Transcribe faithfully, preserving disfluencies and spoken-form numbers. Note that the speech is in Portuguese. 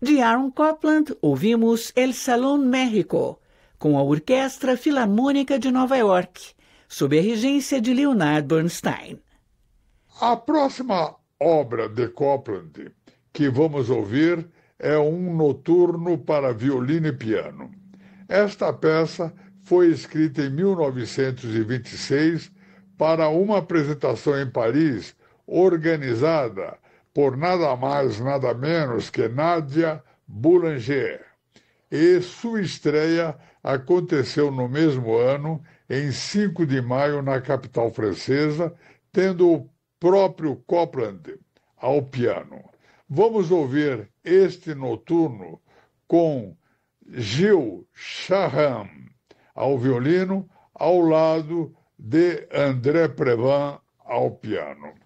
De Aaron Copland, ouvimos El Salón México, com a Orquestra Filarmônica de Nova York, sob a regência de Leonard Bernstein. A próxima obra de Copland que vamos ouvir é um noturno para violino e piano. Esta peça foi escrita em mil novecentos e vinte e seis para uma apresentação em Paris organizada por nada mais, nada menos que Nadia Boulanger. E sua estreia aconteceu no mesmo ano, em cinco de maio, na capital francesa, tendo o próprio Copland ao piano. Vamos ouvir este noturno com Gilles Charram ao violino, ao lado de André Previn ao piano.